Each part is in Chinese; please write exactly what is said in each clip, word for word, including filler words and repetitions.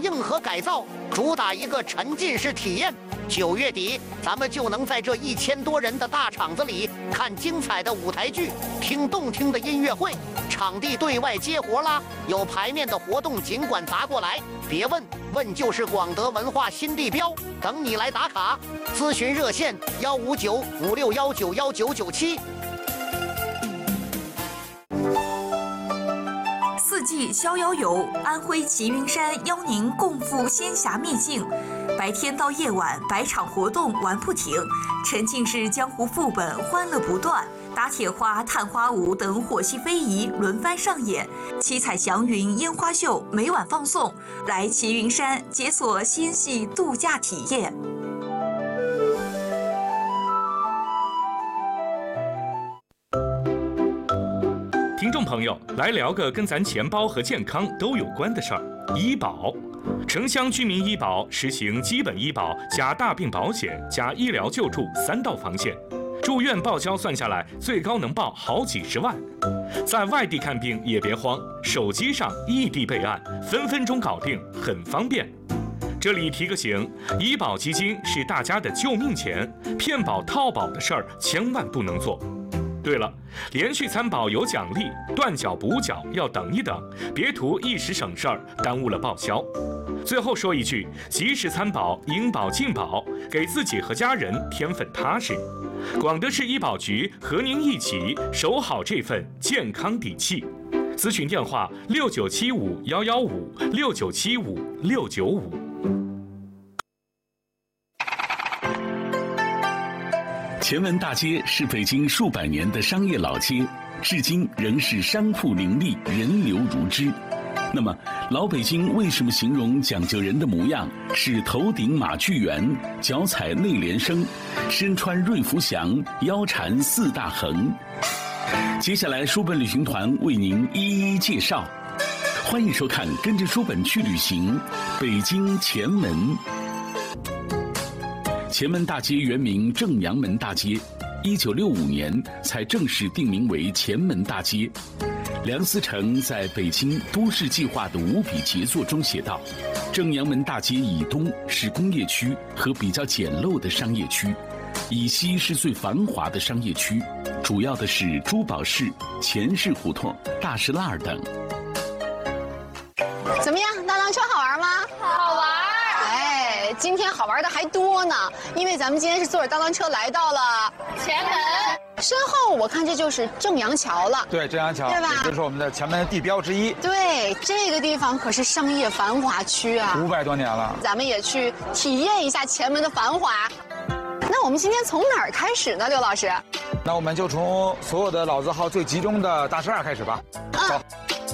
硬核改造，主打一个沉浸式体验。九月底，咱们就能在这一千多人的大场子里看精彩的舞台剧，听动听的音乐会。场地对外接活啦，有排面的活动尽管砸过来，别问，问就是广德文化新地标，等你来打卡。咨询热线：幺五九五六幺九幺九九七。 四季逍遥游，安徽齐云山邀您共赴仙侠秘境。白天到夜晚，百场活动玩不停，沉浸式江湖副本欢乐不断，打铁花、探花舞等火系非遗轮番上演，七彩祥云烟花秀每晚放送。来齐云山解锁仙系度假体验。 听众朋友，来聊个跟咱钱包和健康都有关的事儿——医保。城乡居民医保实行基本医保加大病保险加医疗救助三道防线，住院报销算下来，最高能报好几十万。在外地看病也别慌，手机上异地备案，分分钟搞定，很方便。这里提个醒，医保基金是大家的救命钱，骗保套保的事儿千万不能做。对了，连续参保有奖励，断缴补缴要等一等，别图一时省事儿，耽误了报销。最后说一句，及时参保，应保尽保，给自己和家人添份踏实。广德市医保局和您一起守好这份健康底气。咨询电话：六九七五幺幺五六九七五六九五。 前门大街是北京数百年的商业老街，至今仍是商铺林立，人流如织。那么，老北京为什么形容讲究人的模样是头顶马巨圆，脚踩内联升，身穿瑞福祥，腰缠四大横？接下来，书本旅行团为您一一介绍。欢迎收看《跟着书本去旅行》，北京前门。前门大街原名正阳门大街，一九六五年才正式定名为前门大街。梁思成在北京都市计划的五笔杰作中写道：正阳门大街以东是工业区和比较简陋的商业区，以西是最繁华的商业区，主要的是珠宝市、钱市胡同、大石栏等。 怎么样，大浪车好玩吗？ 好玩。 哎，今天好玩的还多呢，因为咱们今天是坐着大浪车来到了前门。 身后我看这就是正阳桥了。 对，正阳桥， 对吧？ 这是我们的前门地标之一。 对，这个地方可是商业繁华区啊， 五百多年了。 咱们也去体验一下前门的繁华。那我们今天从哪儿开始呢，刘老师？ 那我们就从所有的老字号最集中的大石栏开始吧。 嗯。 走。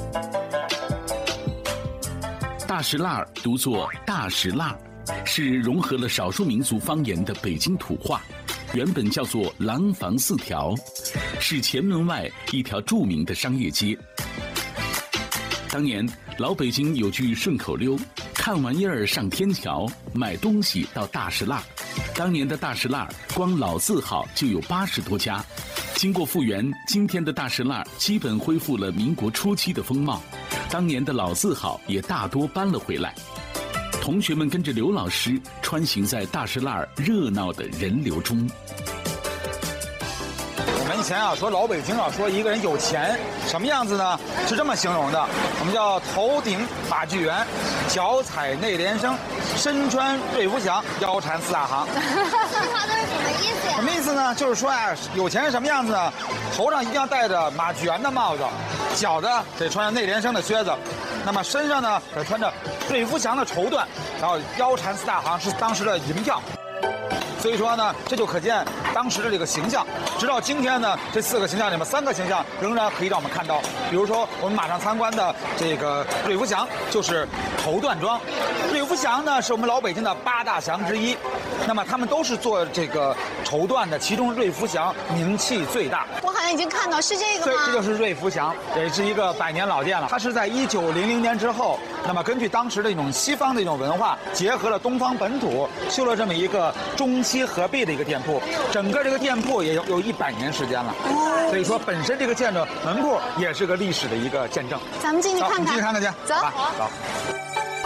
大石栏读作大石栏，是融合了少数民族方言的北京土话，原本叫做廊坊四条，是前门外一条著名的商业街。当年老北京有句顺口溜：看玩意儿上天桥，买东西到大石栏。当年的大石栏光老字号就有八十多家，经过复原，今天的大石栏基本恢复了民国初期的风貌，当年的老字号也大多搬了回来。同学们跟着刘老师穿行在大石栏热闹的人流中。 我们以前啊说老北京啊，说一个人有钱什么样子呢？是这么形容的，我们叫头顶马巨圆，脚踩内联升，身穿瑞福祥，腰缠四大行。 这话都是什么意思呀？ 什么意思呢？就是说啊，有钱是什么样子呢？头上一定要戴着马巨圆的帽子，脚的得穿着内联升的靴子，那么身上呢得穿着瑞福祥的绸缎，然后腰缠四大行是当时的银票。所以说呢，这就可见当时的这个形象。直到今天呢，这四个形象里面三个形象仍然可以让我们看到。比如说我们马上参观的这个瑞福祥就是绸缎庄，瑞福祥呢是我们老北京的八大祥之一。那么他们都是做这个绸缎的，其中瑞福祥名气最大。 我好像已经看到是这个吗？ 对，这就是瑞福祥，也是一个百年老店了。它是在一九零零年之后，那么根据当时的一种西方的一种文化，结合了东方本土，修了这么一个中西合璧的一个店铺。整个这个店铺也有有一百年时间了，所以说本身这个建筑门铺也是个历史的一个见证。 咱们进去看看， 进去看看去， 走。 走。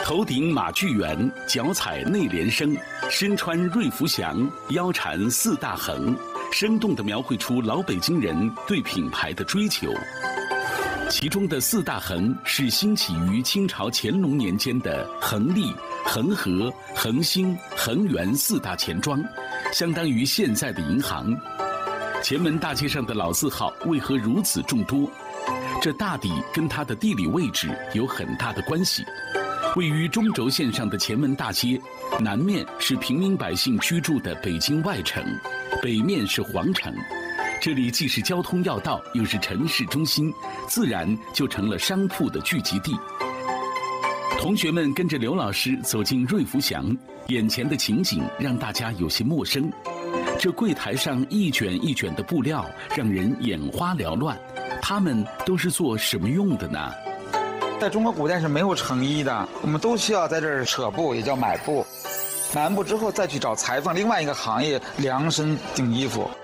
头顶马具圆，脚踩内联升，身穿瑞福祥，腰缠四大横，生动地描绘出老北京人对品牌的追求。其中的四大恒是兴起于清朝乾隆年间的恒利、恒和、恒兴、恒源四大钱庄，相当于现在的银行。前门大街上的老字号为何如此众多？这大抵跟它的地理位置有很大的关系。位于中轴线上的前门大街，南面是平民百姓居住的北京外城，北面是皇城。这里既是交通要道，又是城市中心，自然就成了商铺的聚集地。同学们跟着刘老师走进瑞福祥，眼前的情景让大家有些陌生。这柜台上一卷一卷的布料，让人眼花缭乱。它们都是做什么用的呢？ 在中国古代是没有成衣的，我们都需要在这儿扯布，也叫买布。买完布之后再去找裁缝，另外一个行业量身定衣服。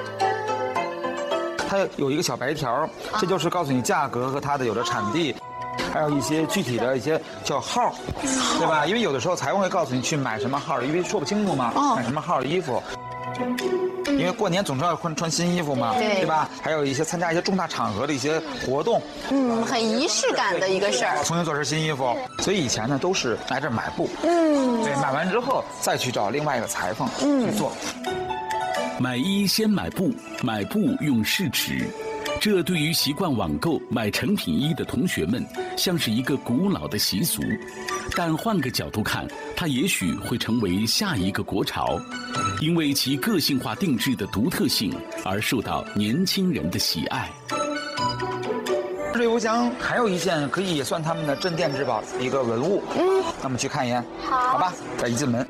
它有一个小白条，这就是告诉你价格和它的有的产地，还有一些具体的一些叫号，对吧？因为有的时候裁缝会告诉你去买什么号，因为说不清楚嘛，买什么号的衣服。因为过年总是要穿穿新衣服嘛，对, 对吧？还有一些参加一些重大场合的一些活动， 嗯，很仪式感的一个事儿。 重新做身新衣服，所以以前呢都是来这儿买布，嗯，对，买完之后再去找另外一个裁缝去做。 买衣先买布，买布用试尺，这对于习惯网购买成品衣的同学们，像是一个古老的习俗。但换个角度看，它也许会成为下一个国潮，因为其个性化定制的独特性而受到年轻人的喜爱。 瑞福祥还有一件可以也算他们的镇店之宝，一个文物。嗯，那么去看一眼，好，好吧，再一进门。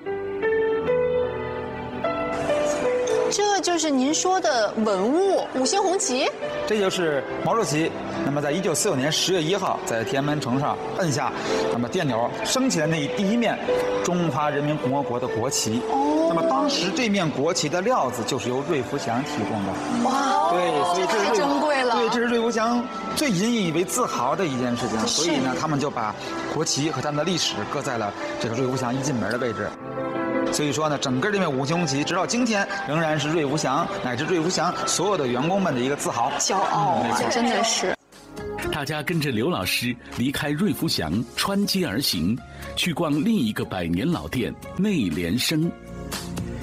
这就是您说的文物五星红旗， 这就是毛主席那么在一九四九年十月一号在天安门城上摁下那么电钮升起的那第一面中华人民共和国的国旗。哦，那么当时这面国旗的料子就是由瑞福祥提供的。哇，对，所以这太珍贵了。 对，这是瑞福祥最引以为自豪的一件事情。所以呢，他们就把国旗和他们的历史搁在了这个瑞福祥一进门的位置。所以说呢，整个这面五星红旗直到今天仍然是瑞福祥乃至瑞福祥所有的员工们的一个自豪、 骄傲，嗯、真的是。 大家跟着刘老师离开瑞福祥，穿街而行，去逛另一个百年老店内联升。